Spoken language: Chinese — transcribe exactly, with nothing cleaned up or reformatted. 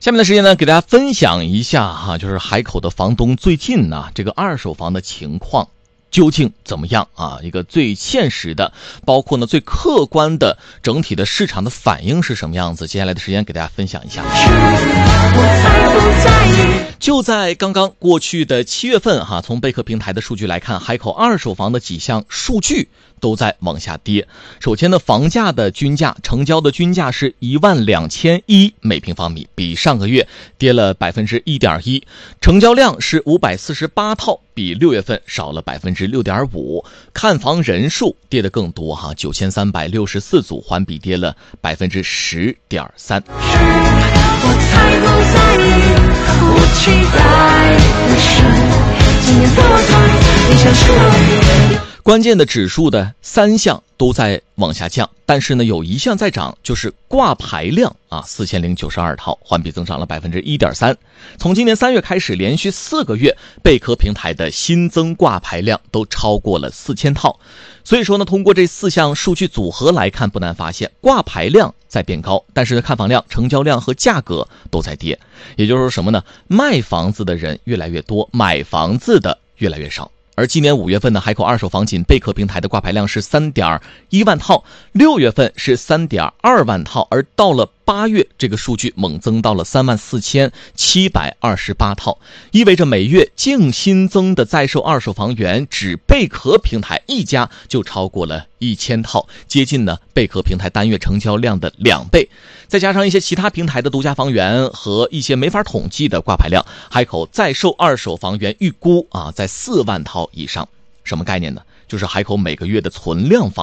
下面的时间呢，给大家分享一下哈，就是海口的房东最近呢，这个二手房的情况究竟怎么样啊？一个最现实的，包括呢最客观的整体的市场的反应是什么样子？接下来的时间给大家分享一下。就在刚刚过去的七月份哈，从贝壳平台的数据来看，海口二手房的几项数据都在往下跌。首先呢，房价的均价，成交的均价是一万两千一每平方米，比上个月跌了百分之一点一。成交量是五百四十八套，比六月份少了百分之六点五。看房人数跌得更多哈，九千三百六十四组，环比跌了百分之十点三。我才不在意，我期待的是今年多长，你想说关键的指数的三项都在往下降，但是呢，有一项在涨，就是挂牌量啊，四千零九十二套，环比增长了百分之一点三。从今年三月开始，连续四个月，贝壳平台的新增挂牌量都超过了四千套。所以说呢，通过这四项数据组合来看，不难发现，挂牌量在变高，但是看房量、成交量和价格都在跌。也就是说什么呢？卖房子的人越来越多，买房子的越来越少。而今年五月份的海口二手房仅贝壳平台的挂牌量是 三点一万套，六月份是 三点二万套，而到了八月这个数据猛增到了三万四千七百二十八套，意味着每月净新增的在售二手房源只贝壳平台一家就超过了一千套，接近呢贝壳平台单月成交量的两倍。再加上一些其他平台的独家房源和一些没法统计的挂牌量，海口在售二手房源预估啊在四万套以上。什么概念呢？就是海口每个月的存量房